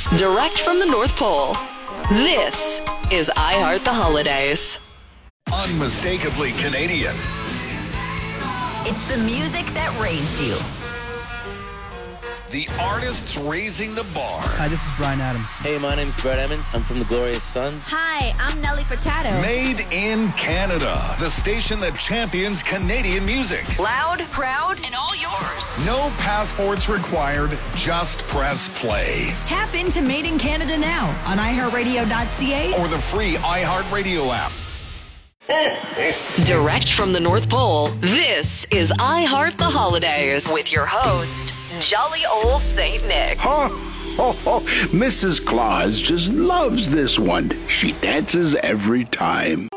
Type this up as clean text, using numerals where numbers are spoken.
Direct from the North Pole, this is I Heart the Holidays. Unmistakably Canadian. It's the music that raised you. The artists raising the bar. Hi, this is Bryan Adams. Hey, my name's Brett Emmons. I'm from the Glorious Sons. Hi, I'm Nelly Furtado. Made in Canada. The station that champions Canadian music. Loud, proud, and all yours. No passports required. Just press play. Tap into Made in Canada now on iHeartRadio.ca Or the free iHeartRadio app. Direct from the North Pole, this is I Heart the Holidays with your host, Jolly Old Saint Nick. Mrs. Claus just loves this one. She dances every time.